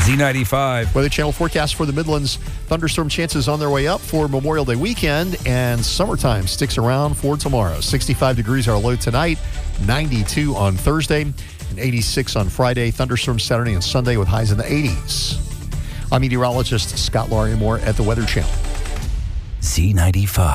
Z95. Weather Channel forecast for the Midlands. Thunderstorm chances on their way up for Memorial Day weekend, and summertime sticks around for tomorrow. 65 degrees our low tonight, 92 on Thursday, and 86 on Friday. Thunderstorms Saturday and Sunday with highs in the 80s. I'm meteorologist Scott Larimore at the Weather Channel. Z95.